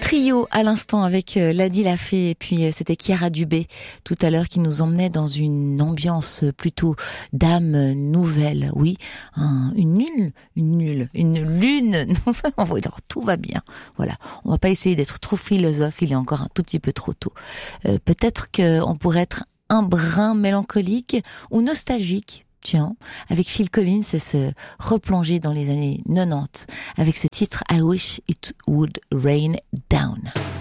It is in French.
Trio à l'instant avec Lady Lafay et puis c'était Chiara Dubé tout à l'heure qui nous emmenait dans une ambiance plutôt d'âme nouvelle. Oui, une lune. Tout va bien. Voilà, on va pas essayer d'être trop philosophe, il est encore un tout petit peu trop tôt. Peut-être qu'on pourrait être un brin mélancolique ou nostalgique. Tiens, avec Phil Collins et se replonger dans les années 90 avec ce titre I Wish It Would Rain Down.